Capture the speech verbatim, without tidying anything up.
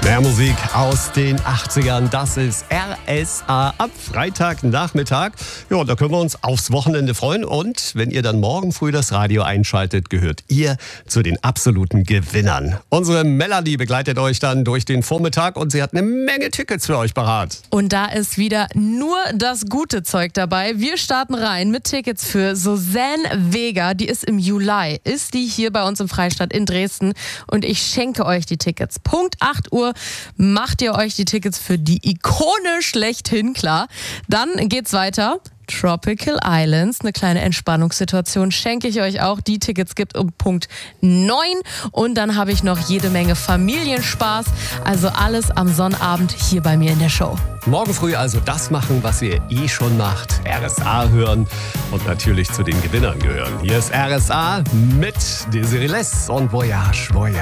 Mehr Musik aus den achtzigern, das ist R S A ab Freitagnachmittag. Ja, da können wir uns aufs Wochenende freuen. Und wenn ihr dann morgen früh das Radio einschaltet, gehört ihr zu den absoluten Gewinnern. Unsere Melanie begleitet euch dann durch den Vormittag und sie hat eine Menge Tickets für euch parat. Und da ist wieder nur das gute Zeug dabei. Wir starten rein mit Tickets für Susanne Vega. Die ist im Juli, ist die hier bei uns im Freistadt in Dresden. Und ich schenke euch die Tickets. Punkt acht Uhr macht ihr euch die Tickets für die Ikone schlechthin klar. Dann geht's weiter. Tropical Islands, eine kleine Entspannungssituation, schenke ich euch auch. Die Tickets gibt um Punkt neun. Und dann habe ich noch jede Menge Familienspaß. Also alles am Sonnabend hier bei mir in der Show. Morgen früh also das machen, was ihr eh schon macht. R S A hören und natürlich zu den Gewinnern gehören. Hier ist R S A mit Desiree Les und Voyage, Voyage.